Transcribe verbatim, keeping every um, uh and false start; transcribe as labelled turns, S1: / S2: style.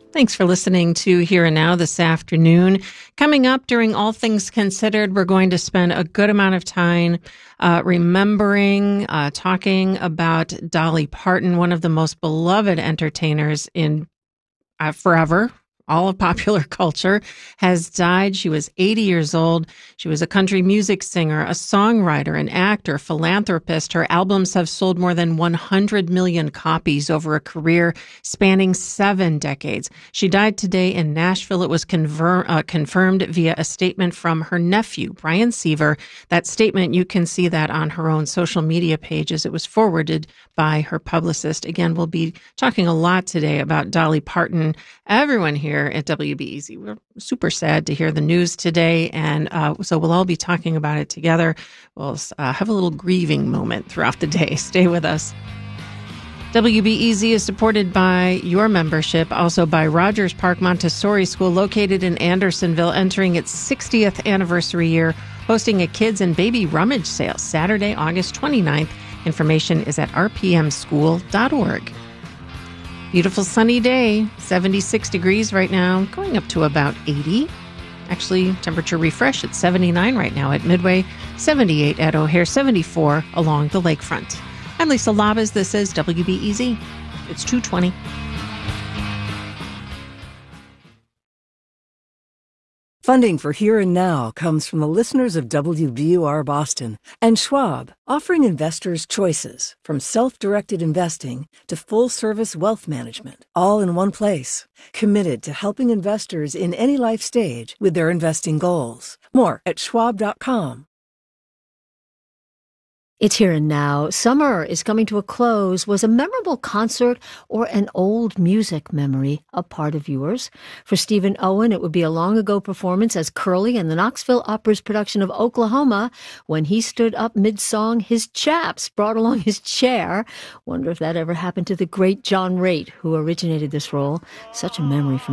S1: Thanks for listening to Here and Now this afternoon. Coming up during All Things Considered, we're going to spend a good amount of time uh, remembering, uh, talking about Dolly Parton, one of the most beloved entertainers in uh, forever. All of popular culture, has died. She was eighty years old. She was a country music singer, a songwriter, an actor, philanthropist. Her albums have sold more than one hundred million copies over a career spanning seven decades. She died today in Nashville. It was conver- uh, confirmed via a statement from her nephew, Brian Seaver. That statement, you can see that on her own social media pages. It was forwarded by her publicist. Again, we'll be talking a lot today about Dolly Parton. Everyone here at W B E Z, we're super sad to hear the news today, and uh, so we'll all be talking about it together. We'll uh, have a little grieving moment throughout the day. Stay with us. W B E Z is supported by your membership, also by Rogers Park Montessori School, located in Andersonville, entering its sixtieth anniversary year, hosting a kids and baby rummage sale Saturday, August twenty-ninth. Information is at r p m school dot org. Beautiful sunny day, seventy-six degrees right now, going up to about eighty. Actually, temperature refresh at seventy-nine right now at Midway, seventy-eight at O'Hare, seventy-four along the lakefront. I'm Lisa Labas. This is W B E Z. It's two twenty.
S2: Funding for Here and Now comes from the listeners of W B U R Boston and Schwab, offering investors choices from self-directed investing to full-service wealth management, all in one place. Committed to helping investors in any life stage with their investing goals. More at schwab dot com.
S3: It's Here and Now. Summer is coming to a close. Was a memorable concert or an old music memory a part of yours? For Stephen Owen, it would be a long-ago performance as Curly in the Knoxville Opera's production of Oklahoma. When he stood up mid-song, his chaps brought along his chair. Wonder if that ever happened to the great John Raitt, who originated this role. Such a memory for